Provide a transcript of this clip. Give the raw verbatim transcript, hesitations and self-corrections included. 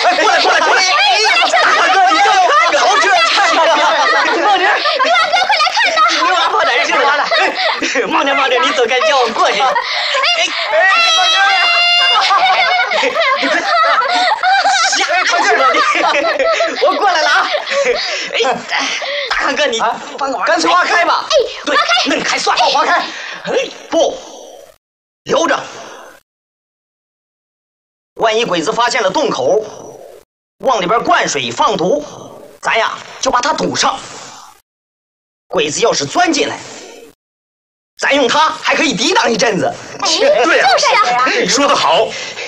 过来过来过来！大哥，你这好这菜呀！孟玲， 大哥，快来看呐！ 你娃跑哪儿去了？孟玲，孟玲，你走开，叫我过去。哎哎，孟玲！你快吓出去了你！我过来了啊！哎，大哥你帮个忙，干脆挖开吧。 哎， 对， 挖开， 嫩开算，挖开。不，留着。万一鬼子发现了洞口，往里边灌水放毒，咱呀就把它堵上。鬼子要是钻进来，咱用它还可以抵挡一阵子。 对呀，就是啊， 说得好。